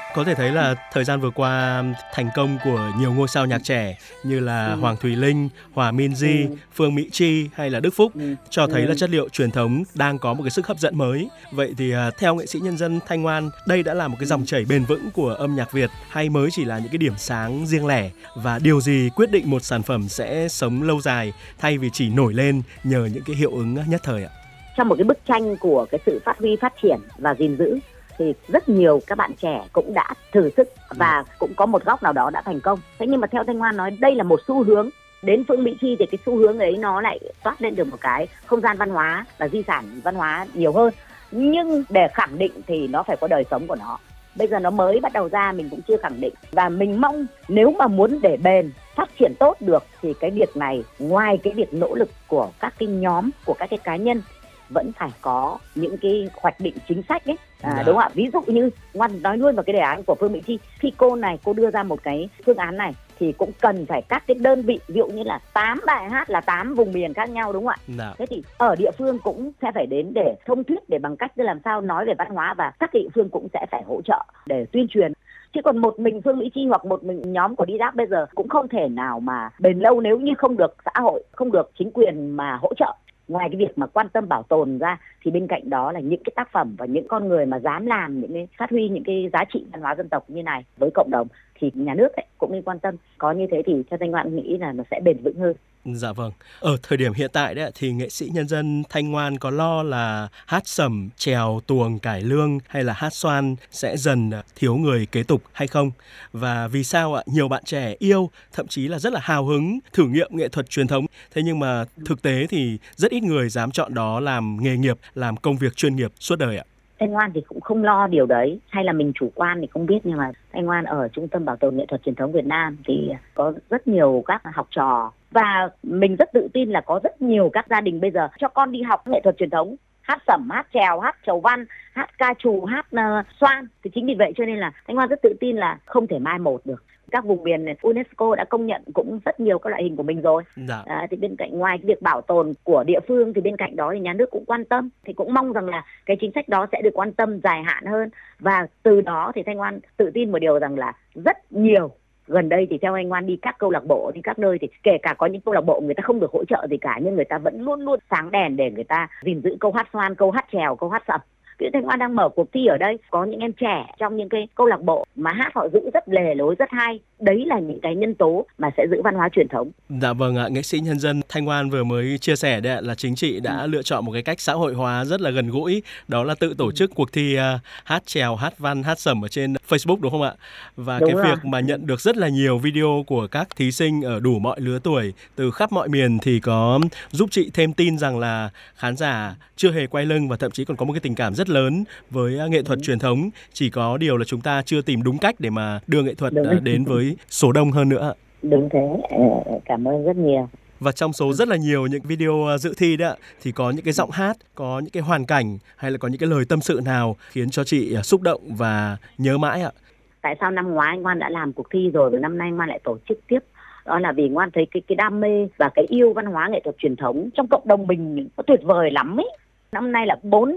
Có thể thấy là thời gian vừa qua thành công của nhiều ngôi sao nhạc trẻ như là Hoàng Thùy Linh, Hòa Minzy, Phương Mỹ Chi hay là Đức Phúc cho thấy là chất liệu truyền thống đang có một cái sức hấp dẫn mới. Vậy thì theo nghệ sĩ nhân dân Thanh Ngoan, đây đã là một cái dòng chảy bền vững của âm nhạc Việt hay mới chỉ là những cái điểm sáng riêng lẻ, và điều gì quyết định một sản phẩm sẽ sống lâu dài thay vì chỉ nổi lên nhờ những cái hiệu ứng nhất thời ạ? Trong một cái bức tranh của cái sự phát huy, phát triển và gìn giữ thì rất nhiều các bạn trẻ cũng đã thử sức và cũng có một góc nào đó đã thành công. Thế nhưng mà theo Thanh Ngoan nói, đây là một xu hướng. Đến Phương Mỹ Chi thì cái xu hướng ấy nó lại toát lên được một cái không gian văn hóa và di sản văn hóa nhiều hơn. Nhưng để khẳng định thì nó phải có đời sống của nó. Bây giờ nó mới bắt đầu ra, mình cũng chưa khẳng định. Và mình mong nếu mà muốn để bền, phát triển tốt được thì cái việc này, ngoài cái việc nỗ lực của các cái nhóm, của các cái cá nhân, vẫn phải có những cái hoạch định chính sách ấy, đúng không ạ? Ví dụ như Ngoan nói luôn vào cái đề án của Phương Mỹ Chi, khi cô đưa ra một cái phương án này thì cũng cần phải các cái đơn vị, ví dụ như là 8 bài hát là 8 vùng miền khác nhau, đúng không ạ? Thế thì ở địa phương cũng sẽ phải đến để thông thuyết, để bằng cách làm sao nói về văn hóa, và các địa phương cũng sẽ phải hỗ trợ để tuyên truyền. Chứ còn một mình Phương Mỹ Chi hoặc một mình nhóm của Đi Đáp bây giờ cũng không thể nào mà bền lâu nếu như không được xã hội, không được chính quyền mà hỗ trợ. Ngoài cái việc mà quan tâm bảo tồn ra thì bên cạnh đó là những cái tác phẩm và những con người mà dám làm những cái phát huy những cái giá trị văn hóa dân tộc như này với cộng đồng thì nhà nước cũng nên quan tâm. Có như thế thì theo Thanh Ngoan nghĩ là nó sẽ bền vững hơn. Dạ vâng. Ở thời điểm hiện tại đấy thì nghệ sĩ nhân dân Thanh Ngoan có lo là hát sẩm, chèo, tuồng, cải lương hay là hát xoan sẽ dần thiếu người kế tục hay không? Và vì sao ạ? Nhiều bạn trẻ yêu, thậm chí là rất là hào hứng thử nghiệm nghệ thuật truyền thống. Thế nhưng mà thực tế thì rất ít người dám chọn đó làm nghề nghiệp, làm công việc chuyên nghiệp suốt đời ạ. Thanh Ngoan thì cũng không lo điều đấy, hay là mình chủ quan thì không biết, nhưng mà Thanh Ngoan ở Trung tâm Bảo tồn Nghệ thuật Truyền thống Việt Nam thì có rất nhiều các học trò, và mình rất tự tin là có rất nhiều các gia đình bây giờ cho con đi học nghệ thuật truyền thống, hát sẩm, hát chèo, hát chầu văn, hát ca trù, hát xoan. Thì chính vì vậy cho nên là Thanh Ngoan rất tự tin là không thể mai một được. Các vùng miền UNESCO đã công nhận cũng rất nhiều các loại hình của mình rồi. Thì bên cạnh, ngoài cái việc bảo tồn của địa phương thì bên cạnh đó thì nhà nước cũng quan tâm, thì cũng mong rằng là cái chính sách đó sẽ được quan tâm dài hạn hơn, và từ đó thì Thanh Ngoan tự tin một điều rằng là rất nhiều. Gần đây thì theo anh Ngoan đi các câu lạc bộ, đi các nơi thì kể cả có những câu lạc bộ người ta không được hỗ trợ gì cả, nhưng người ta vẫn luôn luôn sáng đèn để người ta gìn giữ câu hát xoan, câu hát chèo, câu hát sẩm. Thanh Ngoan đang mở cuộc thi ở đây, có những em trẻ trong những cái câu lạc bộ mà hát họ giữ rất lề lối, rất hay. Đấy là những cái nhân tố mà sẽ giữ văn hóa truyền thống. Dạ vâng ạ, nghệ sĩ nhân dân Thanh Ngoan vừa mới chia sẻ đấy ạ, là chính trị đã lựa chọn một cái cách xã hội hóa rất là gần gũi, đó là tự tổ chức cuộc thi hát chèo, hát văn, hát sẩm ở trên Facebook, đúng không ạ? Và đúng cái rồi. Việc mà nhận được rất là nhiều video của các thí sinh ở đủ mọi lứa tuổi từ khắp mọi miền thì có giúp chị thêm tin rằng là khán giả chưa hề quay lưng, và thậm chí còn có một cái tình cảm rất lớn với nghệ thuật truyền thống. Chỉ có điều là chúng ta chưa tìm đúng cách để mà đưa nghệ thuật đến với số đông hơn nữa. Đúng thế, cảm ơn rất nhiều. Và trong số rất là nhiều những video dự thi đó thì có những cái giọng hát, có những cái hoàn cảnh hay là có những cái lời tâm sự nào khiến cho chị xúc động và nhớ mãi ạ? Tại sao năm ngoái Ngoan đã làm cuộc thi rồi, và năm nay Ngoan lại tổ chức tiếp? Đó là vì Ngoan thấy cái đam mê và cái yêu văn hóa nghệ thuật truyền thống trong cộng đồng mình nó tuyệt vời lắm ấy. Năm nay là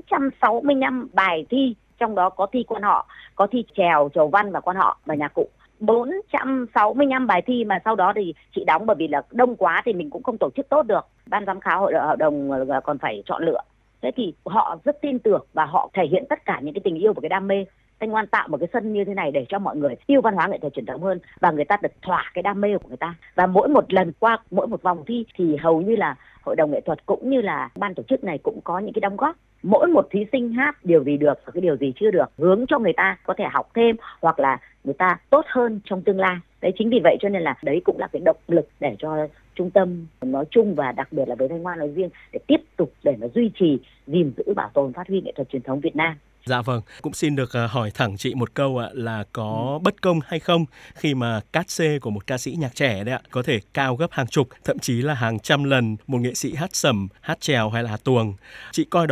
465 bài thi, trong đó có thi quan họ, có thi chèo, chầu văn và quan họ và nhạc cụ. 465 bài thi mà sau đó thì chị đóng, bởi vì là đông quá thì mình cũng không tổ chức tốt được. Ban giám khảo hội đồng còn phải chọn lựa. Thế thì họ rất tin tưởng và họ thể hiện tất cả những cái tình yêu và cái đam mê. Thanh Ngoan tạo một cái sân như thế này để cho mọi người yêu văn hóa nghệ thuật truyền thống hơn, và người ta được thỏa cái đam mê của người ta. Và mỗi một lần qua mỗi một vòng thi thì hầu như là hội đồng nghệ thuật cũng như là ban tổ chức này cũng có những cái đóng góp. Mỗi một thí sinh hát điều gì được và cái điều gì chưa được, hướng cho người ta có thể học thêm hoặc là người ta tốt hơn trong tương lai. Đấy, chính vì vậy cho nên là đấy cũng là cái động lực để cho trung tâm nói chung và đặc biệt là với Thanh Ngoan nói riêng để tiếp tục để mà duy trì, gìn giữ, bảo tồn, phát huy nghệ thuật truyền thống Việt Nam. Dạ vâng, cũng xin được hỏi thẳng chị một câu ạ, là có bất công hay không khi mà cát xê của một ca sĩ nhạc trẻ đấy ạ có thể cao gấp hàng chục, thậm chí là hàng trăm lần một nghệ sĩ hát sẩm, hát chèo hay là hát tuồng. Chị coi đó